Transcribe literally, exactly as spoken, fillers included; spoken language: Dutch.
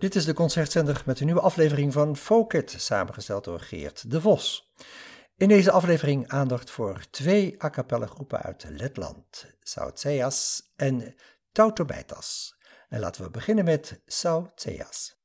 Dit is de Concertzender met een nieuwe aflevering van Folk-It, samengesteld door Geert de Vos. In deze aflevering aandacht voor twee a cappella groepen uit Letland, Sautseas en Tautobaitas. En laten we beginnen met Sautseas.